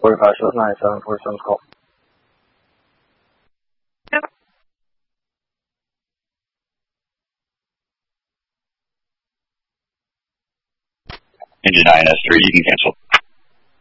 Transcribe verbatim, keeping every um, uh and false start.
forty-five, shows ninety-seven, forty-seven call. Engine nine S three, you can cancel.